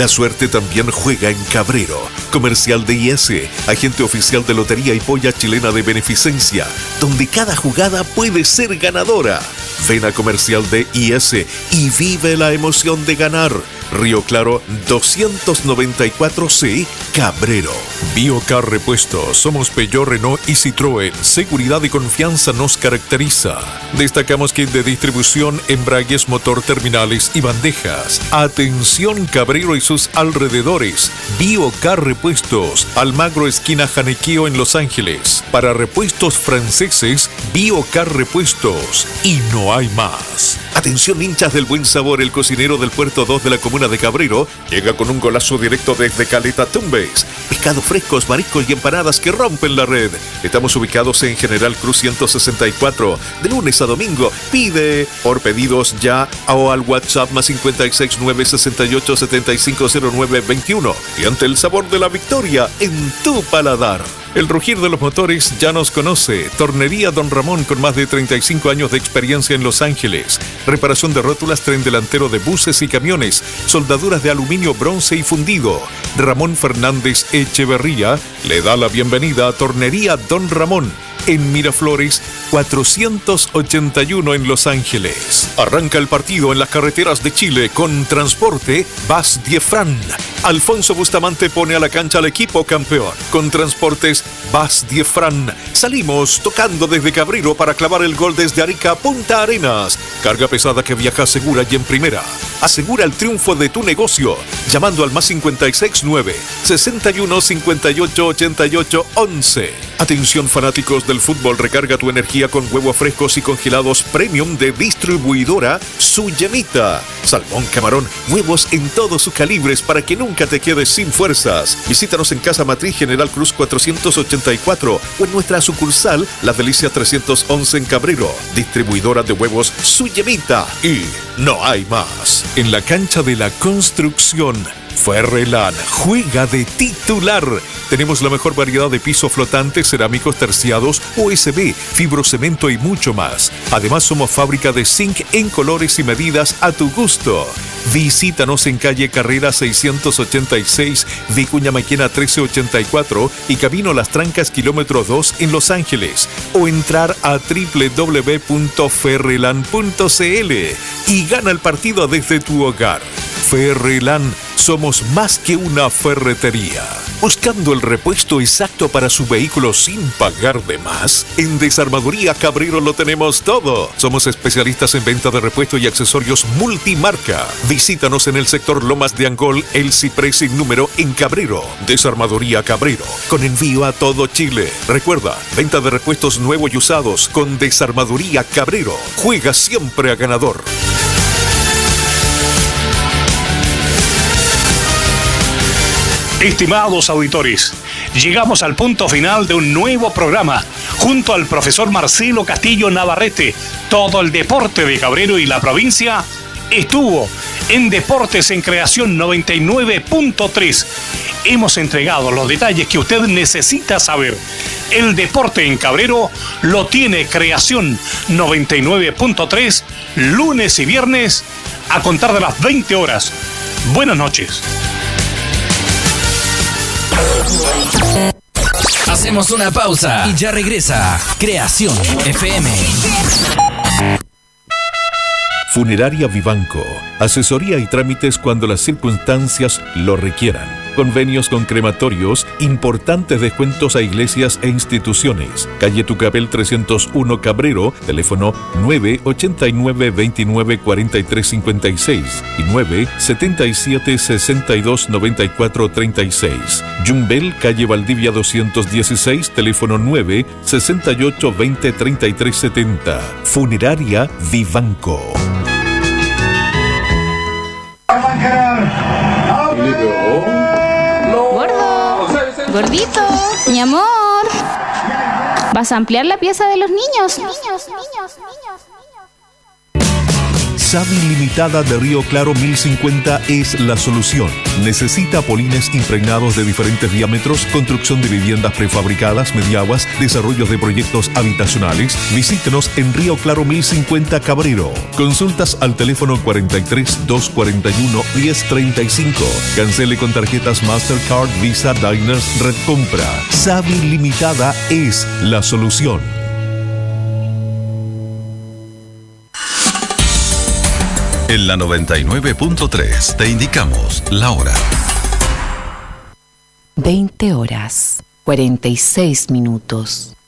La suerte también juega en Cabrero. Comercial de IS, agente oficial de Lotería y Polla Chilena de Beneficencia, donde cada jugada puede ser ganadora. Ven a Comercial de IS y vive la emoción de ganar. Río Claro 294C, Cabrero. Biocar Repuestos. Somos Peugeot, Renault y Citroën. Seguridad y confianza nos caracteriza. Destacamos kit de distribución, embragues, motor, terminales y bandejas. Atención Cabrero y sus alrededores. Biocar Repuestos. Almagro esquina Janequeo en Los Ángeles. Para repuestos franceses, Biocar Repuestos. Y no hay más. Atención hinchas del buen sabor, el cocinero del Puerto 2 de la comuna de Cabrero llega con un golazo directo desde Caleta Tumbes. Pescados frescos, mariscos y empanadas que rompen la red. Estamos ubicados en General Cruz 164, de lunes a domingo. Pide por pedidos ya o al WhatsApp más 569 68 75 09 21. Y ante el sabor de la victoria en tu paladar. El rugir de los motores ya nos conoce. Tornería Don Ramón, con más de 35 años de experiencia en Los Ángeles. Reparación de rótulas, tren delantero de buses y camiones. Soldaduras de aluminio, bronce y fundido. Ramón Fernández Echeverría le da la bienvenida a Tornería Don Ramón, en Miraflores 481 en Los Ángeles. Arranca el partido en las carreteras de Chile con Transporte Bas Diefran. Alfonso Bustamante pone a la cancha al equipo campeón. Con Transportes Bas Diefran salimos tocando desde Cabrero para clavar el gol desde Arica a Punta Arenas. Carga pesada que viaja segura y en primera. Asegura el triunfo de tu negocio llamando al más 569 61 58 88 11. Atención fanáticos del fútbol, recarga tu energía con huevos frescos y congelados premium de distribuidora Su Yemita. Salmón, camarón, huevos en todos sus calibres para que nunca te quedes sin fuerzas. Visítanos en Casa Matriz General Cruz 484 o en nuestra sucursal La Delicia 311 en Cabrero. Distribuidora de huevos Su Yemita. Y no hay más. En la cancha de la construcción, Ferrelan juega de titular. Tenemos la mejor variedad de pisos flotantes, cerámicos, terciados, OSB, fibrocemento y mucho más. Además, somos fábrica de zinc en colores y medidas a tu gusto. Visítanos en calle Carrera 686, Vicuña Maquena 1384 y Camino Las Trancas kilómetro 2 en Los Ángeles. O entrar a www.ferrelan.cl y gana el partido desde tu hogar. Ferrelan, somos más que una ferretería. Buscando el repuesto exacto para su vehículo sin pagar de más, en Desarmadoría Cabrero lo tenemos todo. Somos especialistas en venta de repuesto y accesorios multimarca. Visítanos en el sector Lomas de Angol, El Ciprés sin número en Cabrero. Desarmadoría Cabrero, con envío a todo Chile. Recuerda, venta de repuestos nuevos y usados con Desarmadoría Cabrero. Juega siempre a ganador. Estimados auditores, llegamos al punto final de un nuevo programa. Junto al profesor Marcelo Castillo Navarrete, todo el deporte de Cabrero y la provincia estuvo en Deportes en Creación 99.3. Hemos entregado los detalles que usted necesita saber. El deporte en Cabrero lo tiene Creación 99.3, lunes y viernes, a contar de las 20 horas. Buenas noches. Hacemos una pausa y ya regresa Creación FM. Funeraria Vivanco. Asesoría y trámites cuando las circunstancias lo requieran. Convenios con crematorios, importantes descuentos a iglesias e instituciones. Calle Tucapel 301 Cabrero, teléfono 989-29-4356 y 977-62-9436. Yumbel, calle Valdivia 216, teléfono 968-20-3370. Funeraria Vivanco. Gordo, gordito, mi amor, ¿vas a ampliar la pieza de los niños? Savi Limitada de Río Claro 1050 es la solución. ¿Necesita polines impregnados de diferentes diámetros, construcción de viviendas prefabricadas, mediaguas, desarrollos de proyectos habitacionales? Visítenos en Río Claro 1050 Cabrero. Consultas al teléfono 43 241 1035. Cancele con tarjetas Mastercard, Visa, Diners, Red Compra. Savi Limitada es la solución. En la 99.3 te indicamos la hora. 20 horas, 46 minutos.